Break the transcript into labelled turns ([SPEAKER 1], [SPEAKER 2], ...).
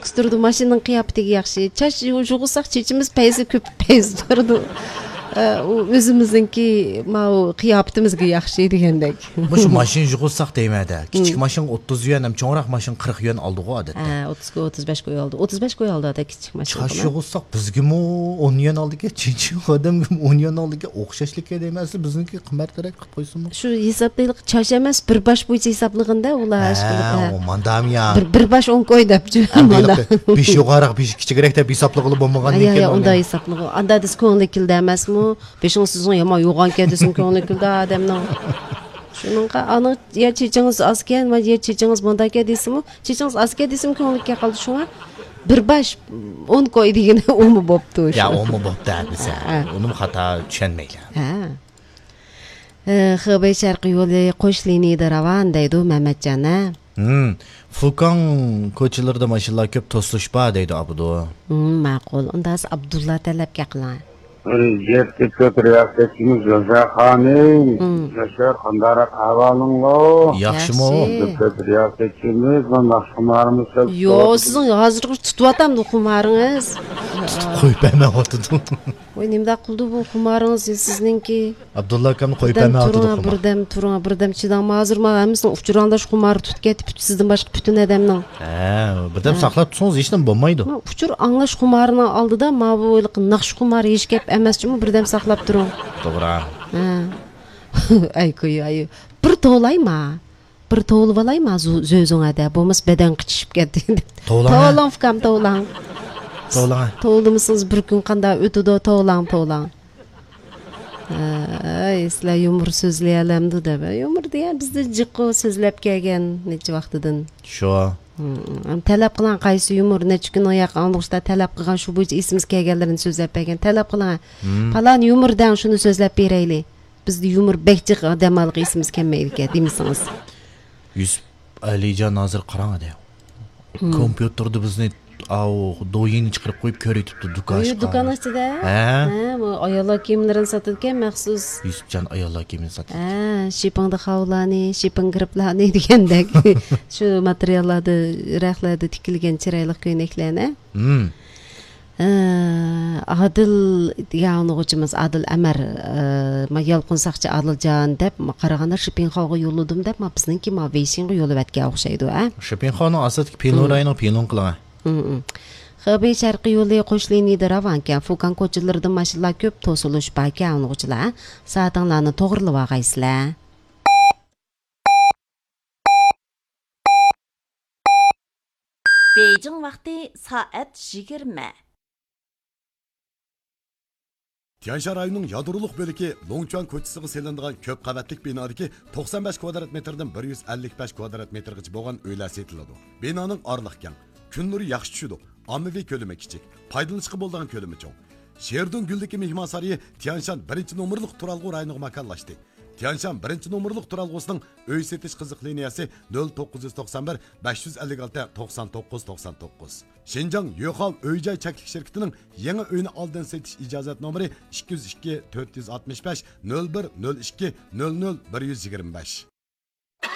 [SPEAKER 1] tekstürdi, maşının kıyafeti yaxşı. Çaş yığılsak çeçimiz peysi köp peysi durdu. Özümüzünki kıyafetimizge yaxşı degендek.
[SPEAKER 2] Şu maşın yığılsak deymedi. Kiçik maşın 30 yuan, hem çoğurak maşın 40 yuan aldı o adet.
[SPEAKER 1] 30-35 koy aldı. 35 koy aldı da kiçik maşın.
[SPEAKER 2] Çaş yığılsak bizge mi 10 yuan aldı ki, çeçi adam 10 yuan aldı ki, okşaşlık deymesi bizimki kıymetlerek koysun mu?
[SPEAKER 1] Şu hesaplaylık çaş emas, bir baş boyunca hesaplığında ula aşkılık.
[SPEAKER 2] O mandam ya.
[SPEAKER 1] Bir baş 10 koy depçi.
[SPEAKER 2] Bir şey yukarı, bir kiçikrek de hesaplı kılıp olmagan
[SPEAKER 1] ne ki? Onda hesaplı. Anda dis ko'ngil emas mi? Beşin sizin yama yo'g'on keldisin ko'ngilda adamning. Shuningga aniq ya chechingiz azken va ya chechingiz bundaka deysizmi? Chechingiz azka deysizmi ko'ngilga qoldi shunga. Bir baş 10 koy degani umi bo'pti.
[SPEAKER 2] Ya umi bo'pti desa. Uni xato tushunmayman.
[SPEAKER 1] Xibey Sharqiy yo'li qo'shlinida ravan deydi Mamatjon.
[SPEAKER 2] Fukan ko'chalarda mashinalar ko'p to'silishpa deydi Abdu.
[SPEAKER 1] Ma'qul. Unda Abdulla talabga qiling.
[SPEAKER 3] Yer tepki riyasətimiz Yaşar xanım. Yaşar qandarak ahvalınla.
[SPEAKER 2] Yaxşımı?
[SPEAKER 3] Tepki riyasətimiz və naxşımarımız.
[SPEAKER 1] Yo, sizin hazırғы tutuvatam da xumarınız.
[SPEAKER 2] Qo'yib bermay o'tirdim.
[SPEAKER 1] Voy, nimda qildi bu xumarınız sizninki?
[SPEAKER 2] Abdulla akamni qo'yib bermay o'tirdim.
[SPEAKER 1] Birdam chidamma hozirma hammasini uchuranglash xumari tutib ketib sizdan boshqa butun odamning.
[SPEAKER 2] Birdam saqlab tursangiz hech nima bo'lmaydi.
[SPEAKER 1] Uchur anglash xumarini oldida ma bu naqsh xumari hech gap emasmi, birdam saqlab turing.
[SPEAKER 2] To'g'ri.
[SPEAKER 1] Ay qo'y. Bir to'layma. Bir to'lib olayma o'zingada, bo'lmas badan qichishib ketdi. To'lang fikam to'lang. To'ldimisiz bir kun qanday o'tidi to'lang. Sizlar yumur so'zlayalamdi deb. Yumur deya bizda jiqqo so'zlab kelgan necha vaqtidan.
[SPEAKER 2] Shu.
[SPEAKER 1] Talab qilan qaysi yumur necha kun oyoq anglashda talab qilgan shu bo'yicha isimiz kelganlarini so'zlab bergan. Talab qilan. Falan yumurdan shuni so'zlab beraylik. Bizda yumur bekchiq odamlarga isimiz kelmaydi ekan, demisiniz.
[SPEAKER 2] Yusuf Alijon hozir qarang edi. Kompyuterda bizni do'yini chiqarib qo'yib ko'raytibdi dukanishga.
[SPEAKER 1] Dukan ichida? Bu ayollar kiyimlarini sotadigan maxsus.
[SPEAKER 2] Yusufjon ayollar kiyimini sotadi.
[SPEAKER 1] Shipingda xavlani, shiping griplarni degandek. Shu materiallarda, raqlarda tikilgan chiroyli ko'ylaklarni. Adil degan o'quvchimiz Adil Amar Mayalqun saqchi Adiljon deb qaraganda Shipinxonga yo'lladim deb bizningki Veysinga yo'lib atgan o'xshaydi,
[SPEAKER 2] Shipinxonni asadki Pelorayni pelon qilaman.
[SPEAKER 1] Xibey Sharqiy yo'li qo'shlinida ravankan Fukan ko'chalarida mashinalar ko'p to'silish bakan o'quvchilar. Soatlarni to'g'rilab olgaysizlar.
[SPEAKER 4] Beijing vaqti soat 20.
[SPEAKER 5] Tianshan rayonunun yadroluk bölüki Longchuan ko'chasiga selindigan ko'p qavatlik binodagi 95 kvadrat metrdan 155 kvadrat metrgacha bo'lgan uylar setiladi. Binoning orliq keng, kun nuri yaxshi tushadi. Ommaviy ko'lami kichik, foydalanishga bo'ladigan ko'lami cho'ng. Sherdun Guldagi mehmonxonasi Tianshan 1-nomerlik turalg'u rayoniga makonlashdi. Tianshan 1-nomerlik turalg'usining uy setish qiziq liniyasi 0991 556 99 99. Şinjan Yo'qol uy-joy chaklik shirkatining yangi uyni oldin setish ijozat nomeri 202 465 01 02 00 125.